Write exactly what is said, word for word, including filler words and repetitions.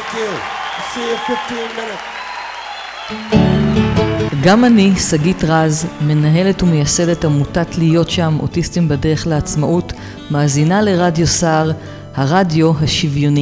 Thank you. See you in fifteen minutes. גם אני, שגית רז, מנהלת ומייסדת עמותת להיות שם, אוטיסטים בדרך לעצמאות, מאזינה לרדיו סער, הרדיו השוויוני.